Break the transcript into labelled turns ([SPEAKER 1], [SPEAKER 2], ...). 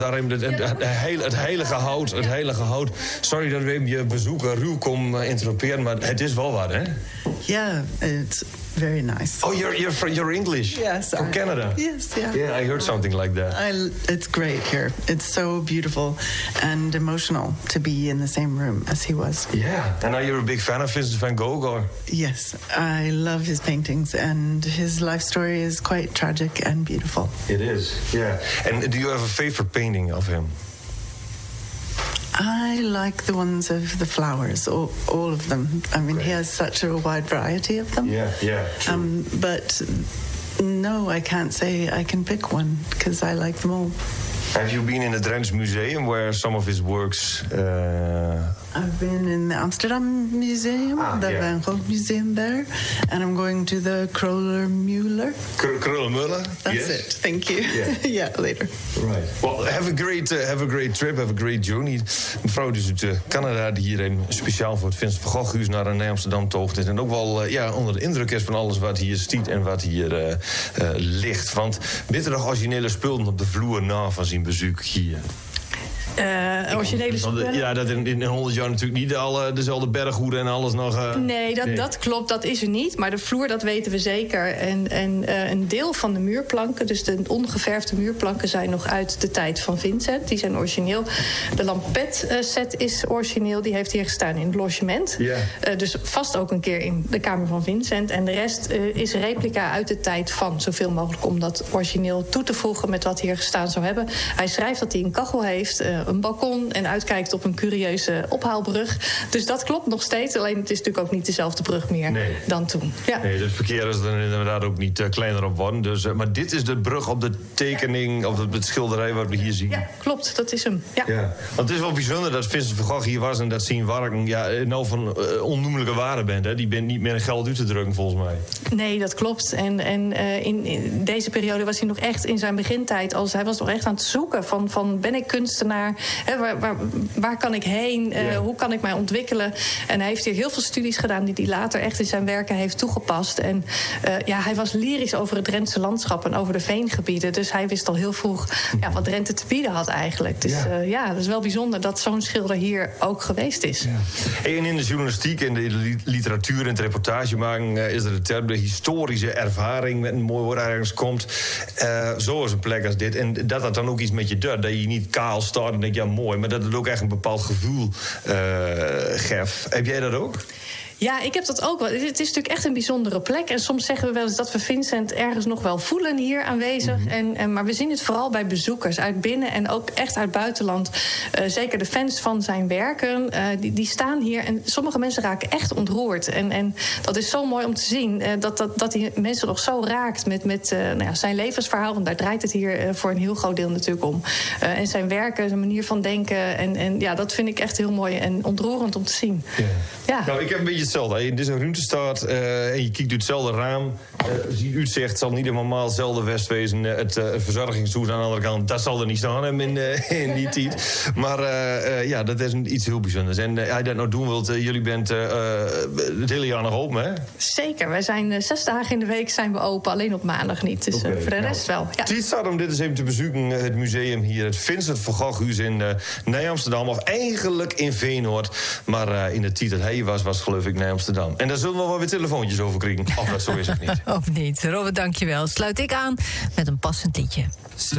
[SPEAKER 1] Daarom het heilige hout. Sorry dat we je bezoeker ruw komen interromperen, maar het is wel wat, hè?
[SPEAKER 2] Yeah, it's very nice.
[SPEAKER 1] Oh, you're English?
[SPEAKER 2] Yes.
[SPEAKER 1] From Canada?
[SPEAKER 2] Yes, yeah.
[SPEAKER 1] Yeah, I heard something like that.
[SPEAKER 2] It's great here. It's so beautiful and emotional to be in the same room as he was.
[SPEAKER 1] Yeah. And are you a big fan of Vincent van Gogh, or?
[SPEAKER 2] Yes, I love his paintings, and his life story is quite tragic and beautiful.
[SPEAKER 1] It is, yeah. And do you have a favorite painting of him?
[SPEAKER 2] I like the ones of the flowers, all of them. I mean, he has such a wide variety of them.
[SPEAKER 1] Yeah.
[SPEAKER 2] But no, I can't say I can pick one, because I like them all.
[SPEAKER 1] Have you been in the Drents Museum, where some of his works...
[SPEAKER 2] I've been in the Amsterdam Museum, the Van Gogh Museum there, and I'm going to the Kröller-Müller.
[SPEAKER 1] Kröller-Müller?
[SPEAKER 2] That's
[SPEAKER 1] yes.
[SPEAKER 2] it. Thank you.
[SPEAKER 1] Yeah.
[SPEAKER 2] Later.
[SPEAKER 1] Right. Well, have a great trip, have a great journey. Mevrouw dus uit Canada, die hier speciaal voor het Vincent van Gogh naar Amsterdam tocht is. En ook wel onder de indruk is van alles wat hier stiet en wat hier ligt. Want weet er nog originele spullen op de vloer na van zijn bezoek hier?
[SPEAKER 3] Originele spullen?
[SPEAKER 1] Ja, dat in 100 jaar natuurlijk niet dezelfde berghoeden en alles nog...
[SPEAKER 3] Nee, dat klopt, dat is er niet. Maar de vloer, dat weten we zeker. En een deel van de muurplanken, dus de ongeverfde muurplanken... zijn nog uit de tijd van Vincent. Die zijn origineel. De lampet-set is origineel. Die heeft hier gestaan in het logement.
[SPEAKER 1] Yeah.
[SPEAKER 3] Dus vast ook een keer in de kamer van Vincent. En de rest is replica uit de tijd van. Zoveel mogelijk om dat origineel toe te voegen... met wat hier gestaan zou hebben. Hij schrijft dat hij een kachel heeft... een balkon en uitkijkt op een curieuze ophaalbrug. Dus dat klopt nog steeds. Alleen het is natuurlijk ook niet dezelfde brug meer dan toen. Ja.
[SPEAKER 1] Nee, het verkeer is er inderdaad ook niet kleiner op worden. Dus, maar dit is de brug op de tekening, of het schilderij wat we hier zien.
[SPEAKER 3] Ja, klopt. Dat is hem. Ja.
[SPEAKER 1] Want het is wel bijzonder dat Vincent van Gogh hier was... en dat zijn werken nou van onnoemelijke waarde bent. Hè? Die bent niet meer in geld uit te drukken, volgens mij.
[SPEAKER 3] Nee, dat klopt. En in deze periode was hij nog echt in zijn begintijd... hij was nog echt aan het zoeken van ben ik kunstenaar... Waar kan ik heen? Hoe kan ik mij ontwikkelen? En hij heeft hier heel veel studies gedaan... die hij later echt in zijn werken heeft toegepast. En hij was lyrisch over het Drentse landschap... en over de veengebieden. Dus hij wist al heel vroeg wat Drenthe te bieden had eigenlijk. Dus dat is wel bijzonder dat zo'n schilder hier ook geweest is.
[SPEAKER 1] Ja. En in de journalistiek en de literatuur en het reportage maken... is er de term de historische ervaring... met een mooi woord ergens komt. Zo is een plek als dit. En dat dan ook iets met je doet. Dat je niet kaal staat en denkt... ja, mooi, maar dat het ook echt een bepaald gevoel geeft. Heb jij dat ook?
[SPEAKER 3] Ja, ik heb dat ook wel. Het is natuurlijk echt een bijzondere plek. En soms zeggen we wel eens dat we Vincent ergens nog wel voelen hier aanwezig. Maar we zien het vooral bij bezoekers uit binnen en ook echt uit buitenland. Zeker de fans van zijn werken, die staan hier. En sommige mensen raken echt ontroerd. En dat is zo mooi om te zien dat die mensen nog zo raakt met zijn levensverhaal. Want daar draait het hier voor een heel groot deel natuurlijk om. En zijn werken, zijn manier van denken. En dat vind ik echt heel mooi en ontroerend om te zien. Ja.
[SPEAKER 1] Nou, ik heb een beetje hetzelfde. Dit is een ruimtestaat en je kijkt uit hetzelfde raam. Ziet uitzicht, het zal niet helemaal hetzelfde west wezen. Het verzorgingshuis aan de andere kant, dat zal er niet staan in die tijd. Maar dat is iets heel bijzonders. En hij dat nou doen wilt, jullie bent het hele jaar nog open, hè?
[SPEAKER 3] Zeker, wij zijn 6 dagen in de week zijn we open, alleen op maandag niet. Dus voor de rest wel. Ja.
[SPEAKER 1] Het is staat om dit eens even te bezoeken, het museum hier, het Vincent van Gogh huis in Nij-Amsterdam. Of eigenlijk in Veenoord. Maar in de tijd dat hij was geloof ik Nij-Amsterdam. En daar zullen we wel weer telefoontjes over krijgen. Of dat zo is of niet.
[SPEAKER 4] Of niet. Robert, dankjewel. Sluit ik aan met een passend liedje.